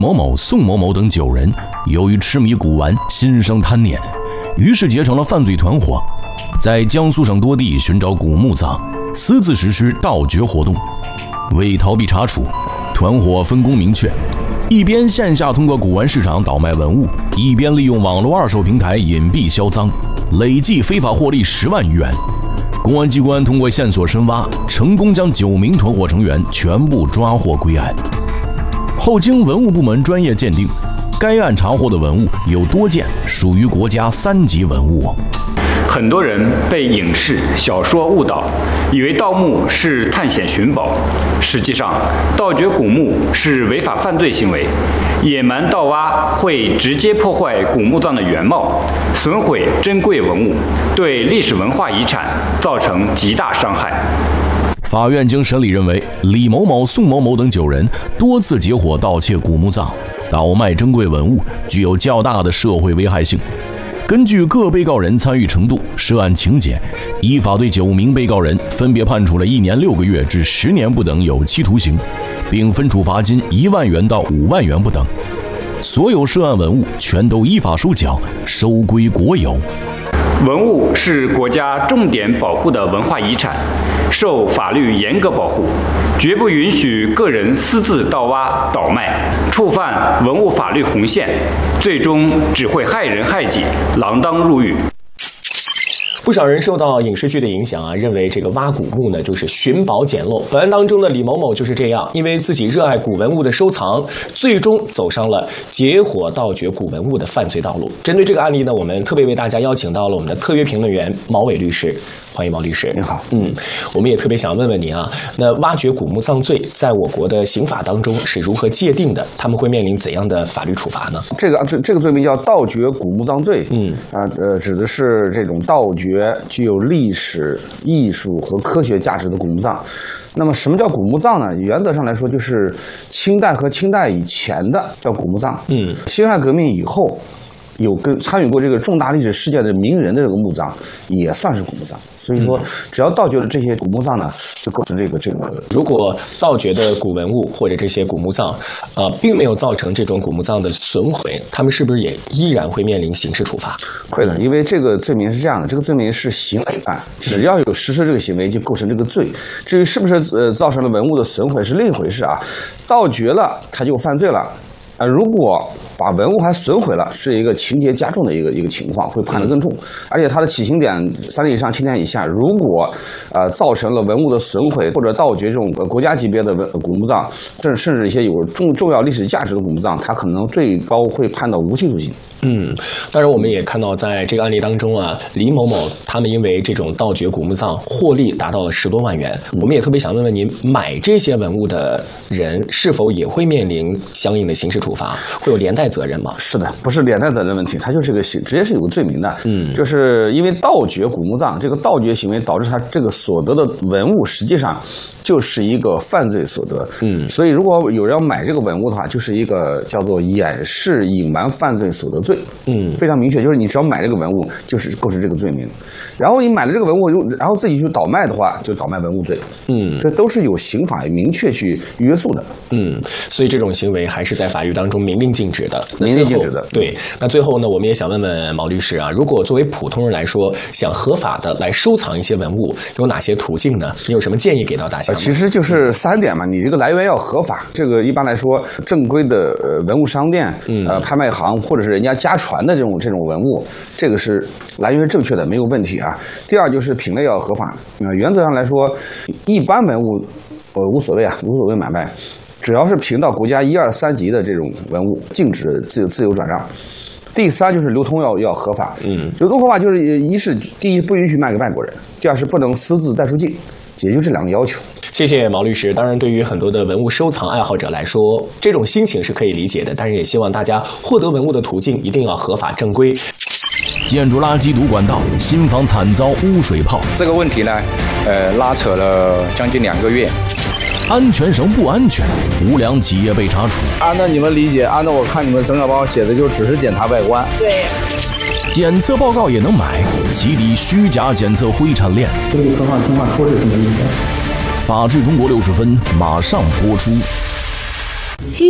某某、宋某某等9人，由于痴迷古玩，心生贪念，于是结成了犯罪团伙，在江苏省多地寻找古墓葬，私自实施盗掘活动。为逃避查处，团伙分工明确，一边线下通过古玩市场倒卖文物，一边利用网络二手平台隐蔽销赃，累计非法获利10万余元。公安机关通过线索深挖，成功将9名团伙成员全部抓获归案。后经文物部门专业鉴定，该案查获的文物有多件属于国家3级文物。 很多人被影视、小说误导，以为盗墓是探险寻宝，实际上，盗掘古墓是违法犯罪行为。野蛮盗挖会直接破坏古墓葬的原貌，损毁珍贵文物，对历史文化遗产造成极大伤害。 法院经审理认为，李某某、宋某某等9人多次结伙盗窃古墓葬，倒卖珍贵文物，具有较大的社会危害性。根据各被告人参与程度、涉案情节，依法对9名被告人分别判处了1年6个月至10年不等有期徒刑，并分处罚金1万元到5万元不等。所有涉案文物全都依法收缴，收归国有。 文物是国家重点保护的文化遗产，受法律严格保护，绝不允许个人私自盗挖、倒卖，触犯文物法律红线，最终只会害人害己，锒铛入狱。 不少人受到影视剧的影响啊，认为这个挖古墓呢就是寻宝捡漏。本案当中的李某某就是这样，因为自己热爱古文物的收藏，最终走上了结伙盗掘古文物的犯罪道路。针对这个案例呢，我们特别为大家邀请到了我们的特约评论员毛伟律师，欢迎毛律师。 你好。 我们也特别想问问您啊，那挖掘古墓葬罪在我国的刑法当中是如何界定的？他们会面临怎样的法律处罚呢？ 这个罪名叫盗掘古墓葬罪。指的是这种盗掘具有历史、艺术和科学价值的古墓葬。那么，什么叫古墓葬呢？原则上来说，就是清代和清代以前的叫古墓葬。辛亥革命以后，有参与过这个重大历史事件的名人的这个墓葬，也算是古墓葬。所以说，只要盗掘了这些古墓葬呢，就构成这个。 如果盗掘的古文物或者这些古墓葬，并没有造成这种古墓葬的损毁，他们是不是也依然会面临刑事处罚？ 会的，因为这个罪名是这样的，这个罪名是行为犯，只要有实施这个行为，就构成这个罪。至于是不是造成了文物的损毁是另一回事啊。盗掘了，他就犯罪了。如果把文物还损毁了，是一个情节加重的一个情况，会判得更重。而且它的起刑点3年以上7年以下，如果造成了文物的损毁或者盗掘这种国家级别的古墓葬，甚至一些有重要历史价值的古墓葬，它可能最高会判到无期徒刑。 当然我们也看到在这个案例当中啊，李某某他们因为这种盗掘古墓葬获利达到了10多万元。我们也特别想问问您，买这些文物的人是否也会面临相应的刑事处罚，会有连带责任吗？ 是的，不是连带责任问题，它就是个直接是有个罪名的。就是因为盗掘古墓葬这个盗掘行为导致他这个所得的文物实际上就是一个犯罪所得。所以如果有人要买这个文物的话，就是一个叫做掩饰隐瞒犯罪所得罪。非常明确，就是你只要买这个文物，就是构成这个罪名。然后你买了这个文物，然后自己去倒卖的话，就倒卖文物罪。这都是有刑法明确去约束的。 所以这种行为还是在法律当中明令禁止的。 明令禁止的。 对。那最后呢，我们也想问问毛律师啊，如果作为普通人来说，想合法的来收藏一些文物，有哪些途径呢？你有什么建议给到大家？ 其实就是3点嘛，你这个来源要合法。这个一般来说，正规的文物商店、拍卖行或者是人家家传的这种文物，这个是来源是正确的，没有问题啊。第二就是品类要合法。原则上来说，一般文物无所谓啊，无所谓买卖，只要是评到国家1、2、3级的这种文物，禁止自由转让。第3就是流通要合法。流通合法就是第一不允许卖给外国人，第2是不能私自带出境，也就这2个要求。 谢谢毛律师。当然，对于很多的文物收藏爱好者来说，这种心情是可以理解的，但是也希望大家获得文物的途径一定要合法正规。 建筑垃圾堵管道，新房惨遭污水泡。 这个问题呢，拉扯了将近2个月。 安全绳不安全，无良企业被查处。 按照你们理解，按照我看你们整小报写的就只是检查外观。 对。 检测报告也能买，起底虚假检测灰产链。 对科幻通话说是什么意思？ 法治中国60分马上播出。 需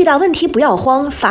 遇到问题不要慌，